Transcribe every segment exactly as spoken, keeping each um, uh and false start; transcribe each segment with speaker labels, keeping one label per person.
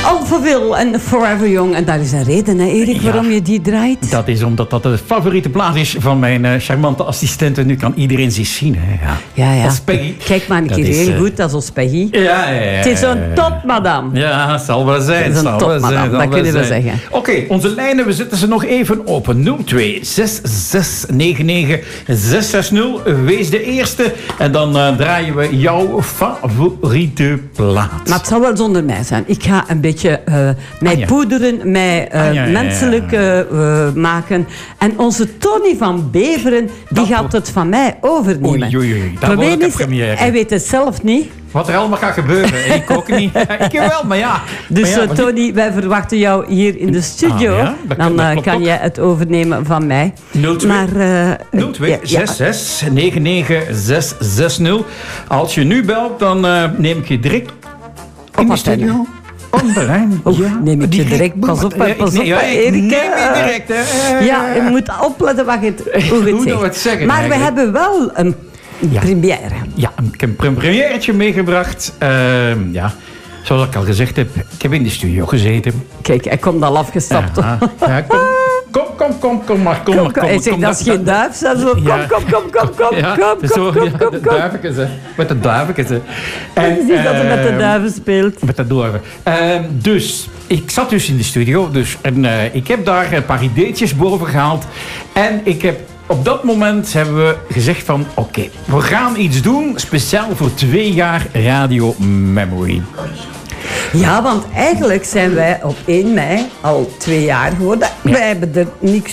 Speaker 1: Alphaville en Forever Young. En daar is een reden, hè, Erik, waarom ja, je die draait.
Speaker 2: Dat is omdat dat de favoriete plaat is van mijn uh, charmante assistente. Nu kan iedereen zich zien. Hè. Ja,
Speaker 1: ja. ja.
Speaker 2: Dat is Peggy.
Speaker 1: Kijk maar een keer, heel uh... goed, dat is ons Peggy.
Speaker 2: Ja, ja, ja,
Speaker 1: het is een top, madame.
Speaker 2: Ja, het zal wel zijn.
Speaker 1: Het is een top, madame, dat kunnen we zeggen.
Speaker 2: Oké, okay, onze lijnen, we zetten ze nog even open. nul twee zes zes negen negen zes zes nul. Wees de eerste. En dan uh, draaien we jouw favoriete plaat.
Speaker 1: Maar het zal wel zonder mij zijn. Ik ga een beetje uh, mij ah, ja. poederen, mij uh, ah, ja, ja, menselijk uh, uh, maken. En onze Tony van Beveren, die dat gaat het van mij overnemen.
Speaker 2: Oei, oei, oei. Dat probleem is,
Speaker 1: hij weet het zelf niet.
Speaker 2: Wat er allemaal gaat gebeuren. Ik ook niet. Ik wel, maar ja.
Speaker 1: Dus
Speaker 2: maar ja,
Speaker 1: Tony, ik... wij verwachten jou hier in de studio. Ah, ja? dat Dan uh, kan ook. jij het overnemen van mij.
Speaker 2: nul twee zes zes negen negen zes zes nul. Als je nu belt, dan uh, neem ik je direct in de studio. On the line.
Speaker 1: Oh, ja, neem ik je direct. Pas op, pas op,
Speaker 2: nee, ja, ik neem je direct. Hè.
Speaker 1: Ja, je moet opletten wat je het, hoe je het zegt.
Speaker 2: Zeggen,
Speaker 1: maar
Speaker 2: eigenlijk.
Speaker 1: we hebben wel een
Speaker 2: ja.
Speaker 1: première.
Speaker 2: Ja, ik heb een premièretje meegebracht. Uh, ja, zoals ik al gezegd heb, ik heb in de studio gezeten.
Speaker 1: Kijk, hij komt al afgestapt.
Speaker 2: Ja, ja, kom, kom, kom, kom, kom maar, kom, kom maar. Kom,
Speaker 1: hij zegt,
Speaker 2: kom,
Speaker 1: dat is geen duif. Zo. Kom,
Speaker 2: ja.
Speaker 1: kom, kom, kom, kom,
Speaker 2: ja,
Speaker 1: kom,
Speaker 2: zo,
Speaker 1: kom,
Speaker 2: ja,
Speaker 1: kom,
Speaker 2: de
Speaker 1: kom.
Speaker 2: duivekes, hè. Met de duivekes, hè.
Speaker 1: En uh, dat hij met de duiven speelt.
Speaker 2: Met de duiven. Uh, dus, ik zat dus in de studio. Dus, en uh, ik heb daar een paar ideetjes boven gehaald. En ik heb... Op dat moment hebben we gezegd van... Oké, okay, we gaan iets doen speciaal voor twee jaar Radio Memory.
Speaker 1: Ja, want eigenlijk zijn wij op één mei al twee jaar geworden. Ja. Wij hebben er niks...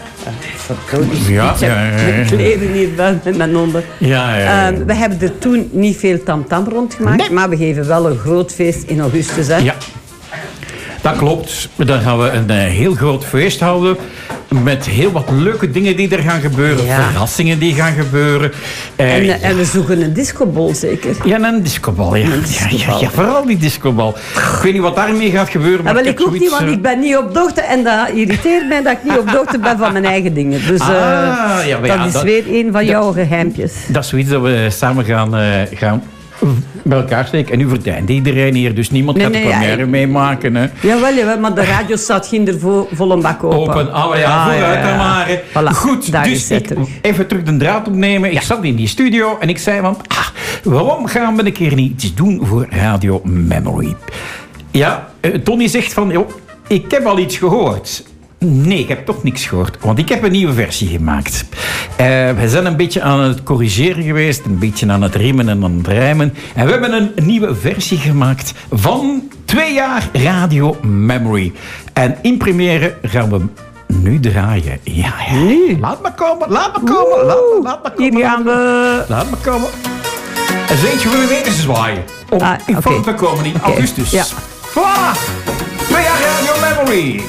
Speaker 1: Uh,
Speaker 2: ja,
Speaker 1: ik heb
Speaker 2: ja, ja, ja.
Speaker 1: mijn kleren hier wel met mijn honden.
Speaker 2: Ja, ja, ja.
Speaker 1: Uh, we hebben er toen niet veel tamtam rondgemaakt. Nee. Maar we geven wel een groot feest in augustus. Hè?
Speaker 2: Ja. Dat klopt. Dan gaan we een uh, heel groot feest houden. Met heel wat leuke dingen die er gaan gebeuren. Ja. Verrassingen die gaan gebeuren. Uh,
Speaker 1: en, uh,
Speaker 2: ja.
Speaker 1: en we zoeken een discobal zeker?
Speaker 2: Ja, een discobal. Ja.
Speaker 1: Een discobal.
Speaker 2: Ja, ja, ja, vooral die discobal. Ik weet niet wat daarmee gaat gebeuren. Maar
Speaker 1: ja, wel,
Speaker 2: ik,
Speaker 1: ik ook
Speaker 2: zoiets,
Speaker 1: niet, want uh... ik ben niet op de hoogte. En dat irriteert mij dat ik niet op de hoogte ben van mijn eigen dingen. Dus uh, ah, ja, dat ja, is dat, weer een van dat, jouw geheimpjes.
Speaker 2: Dat is zoiets dat we samen gaan... Uh, gaan bij elkaar steken. En nu verdwijnt iedereen hier, dus niemand nee, gaat nee, de première ja, meemaken. Hè.
Speaker 1: Jawel, jawel, maar de radio staat ginder vo, vol een bak open.
Speaker 2: Open, ah, ja, ah, vooruit ja, ja. maar.
Speaker 1: Voilà,
Speaker 2: goed, dus ik terug. even terug de draad opnemen. Ik ja. zat in die studio en ik zei van, ah, waarom gaan we een keer niet iets doen voor Radio Memory? Ja, uh, Tony zegt van, joh, ik heb al iets gehoord. Nee, ik heb toch niks gehoord. Want ik heb een nieuwe versie gemaakt. Uh, we zijn een beetje aan het corrigeren geweest. Een beetje aan het rimmen en aan het rijmen. En we hebben een nieuwe versie gemaakt van twee jaar Radio Memory. En in première gaan we nu draaien. Ja, ja.
Speaker 1: Nu?
Speaker 2: Laat me komen, laat me komen. Laat, laat me komen.
Speaker 1: Hier gaan we...
Speaker 2: Laat me komen. En zo eentje voor de weken zwaaien. Om ah, in vorm okay. te komen in okay. augustus. Ja. Voilà. Twee jaar Radio Memory.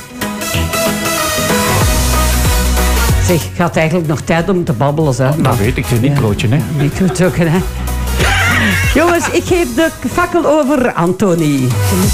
Speaker 1: Zeg, gaat eigenlijk nog tijd om te babbelen, hè?
Speaker 2: Oh, dat weet ik, niet, broodje, hè?
Speaker 1: Ik doe het ook, hè? Jongens, ik geef de fakkel over aan Tony.